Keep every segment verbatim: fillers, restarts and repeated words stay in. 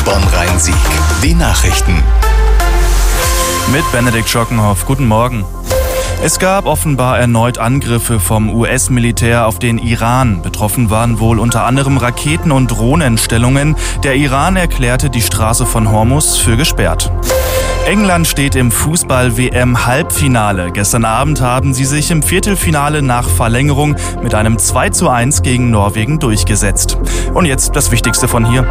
Bonn-Rhein-Sieg. Die Nachrichten. Mit Benedikt Schockenhoff. Guten Morgen. Es gab offenbar erneut Angriffe vom U S-Militär auf den Iran. Betroffen waren wohl unter anderem Raketen- und Drohnenstellungen. Der Iran erklärte die Straße von Hormuz für gesperrt. England steht im Fußball-W M-Halbfinale. Gestern Abend haben sie sich im Viertelfinale nach Verlängerung mit einem zwei zu eins gegen Norwegen durchgesetzt. Und jetzt das Wichtigste von hier.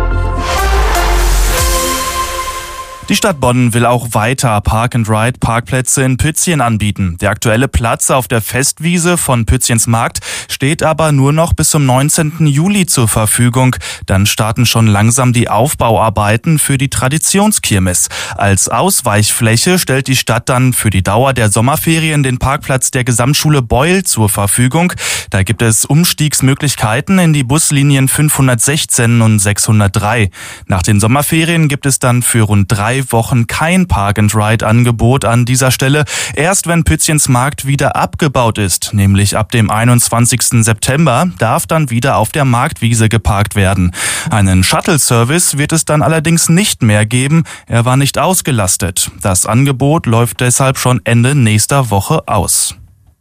Die Stadt Bonn will auch weiter Park-and-Ride-Parkplätze in Pützchen anbieten. Der aktuelle Platz auf der Festwiese von Pützchens Markt steht aber nur noch bis zum neunzehnten Juli zur Verfügung. Dann starten schon langsam die Aufbauarbeiten für die Traditionskirmes. Als Ausweichfläche stellt die Stadt dann für die Dauer der Sommerferien den Parkplatz der Gesamtschule Beul zur Verfügung. Da gibt es Umstiegsmöglichkeiten in die Buslinien fünfhundertsechzehn und sechshundertdrei. Nach den Sommerferien gibt es dann für rund drei Wochen kein Park-and-Ride-Angebot an dieser Stelle. Erst wenn Pützchens Markt wieder abgebaut ist, nämlich ab dem einundzwanzigsten September, darf dann wieder auf der Marktwiese geparkt werden. Einen Shuttle-Service wird es dann allerdings nicht mehr geben. Er war nicht ausgelastet. Das Angebot läuft deshalb schon Ende nächster Woche aus.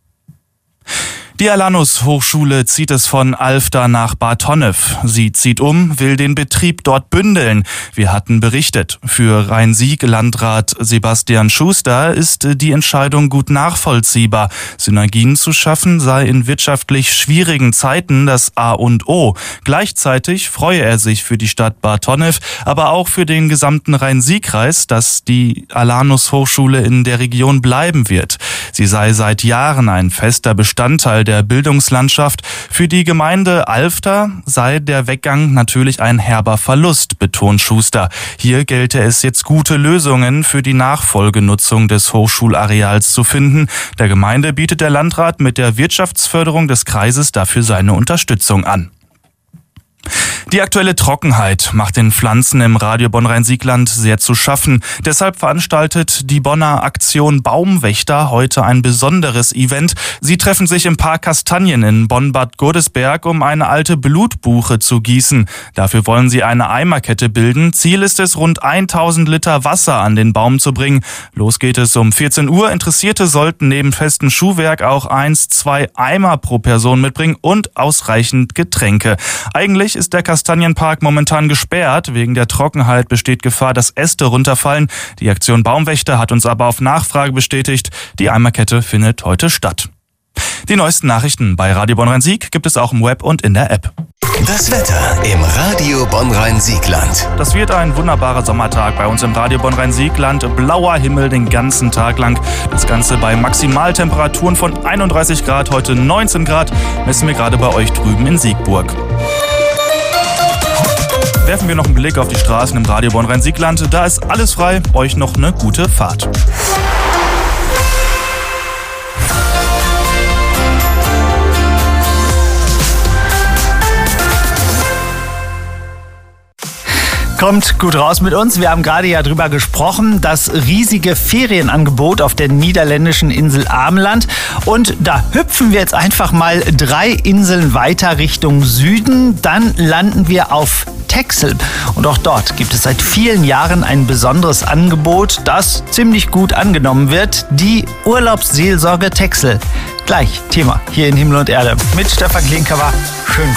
Die Alanus-Hochschule zieht es von Alfter nach Bad Honnef. Sie zieht um, will den Betrieb dort bündeln. Wir hatten berichtet. Für Rhein-Sieg-Landrat Sebastian Schuster ist die Entscheidung gut nachvollziehbar. Synergien zu schaffen sei in wirtschaftlich schwierigen Zeiten das A und O. Gleichzeitig freue er sich für die Stadt Bad Honnef, aber auch für den gesamten Rhein-Sieg-Kreis, dass die Alanus-Hochschule in der Region bleiben wird. Sie sei seit Jahren ein fester Bestandteil der Bildungslandschaft. Für die Gemeinde Alfter sei der Weggang natürlich ein herber Verlust, betont Schuster. Hier gelte es jetzt, gute Lösungen für die Nachfolgenutzung des Hochschulareals zu finden. Der Gemeinde bietet der Landrat mit der Wirtschaftsförderung des Kreises dafür seine Unterstützung an. Die aktuelle Trockenheit macht den Pflanzen im Radio Bonn-Rhein-Siegland sehr zu schaffen. Deshalb veranstaltet die Bonner Aktion Baumwächter heute ein besonderes Event. Sie treffen sich im Park Kastanien in Bonn-Bad Godesberg, um eine alte Blutbuche zu gießen. Dafür wollen sie eine Eimerkette bilden. Ziel ist es, rund tausend Liter Wasser an den Baum zu bringen. Los geht es um vierzehn Uhr. Interessierte sollten neben festem Schuhwerk auch eins, zwei Eimer pro Person mitbringen und ausreichend Getränke. Eigentlich ist der Kastanienpark momentan gesperrt. Wegen der Trockenheit besteht Gefahr, dass Äste runterfallen. Die Aktion Baumwächter hat uns aber auf Nachfrage bestätigt, die Eimerkette findet heute statt. Die neuesten Nachrichten bei Radio Bonn-Rhein-Sieg gibt es auch im Web und in der App. Das Wetter im Radio Bonn-Rhein-Siegland. Das wird ein wunderbarer Sommertag bei uns im Radio Bonn-Rhein-Siegland. Blauer Himmel den ganzen Tag lang. Das Ganze bei Maximaltemperaturen von einunddreißig Grad, heute neunzehn Grad, messen wir gerade bei euch drüben in Siegburg. Werfen wir noch einen Blick auf die Straßen im Radio Bonn-Rhein-Siegland. Da ist alles frei. Euch noch eine gute Fahrt. Kommt gut raus mit uns. Wir haben gerade ja drüber gesprochen, das riesige Ferienangebot auf der niederländischen Insel Ameland. Und da hüpfen wir jetzt einfach mal drei Inseln weiter Richtung Süden. Dann landen wir auf Texel. Und auch dort gibt es seit vielen Jahren ein besonderes Angebot, das ziemlich gut angenommen wird. Die Urlaubsseelsorge Texel. Gleich Thema hier in Himmel und Erde mit Stefan Klinkauer. Schönen